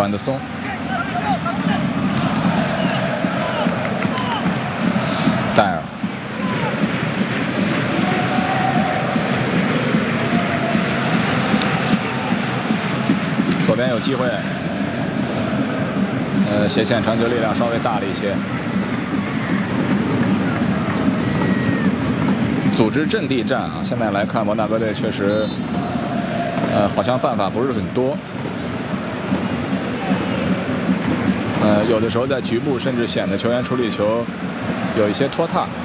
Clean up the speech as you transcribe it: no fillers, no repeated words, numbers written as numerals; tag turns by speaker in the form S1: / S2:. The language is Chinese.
S1: 管得松。戴尔，左边有机会，斜线传球力量稍微大了一些。组织阵地战啊，现在来看摩纳哥队确实，好像办法不是很多。有的时候在局部甚至显得球员处理球有一些拖沓。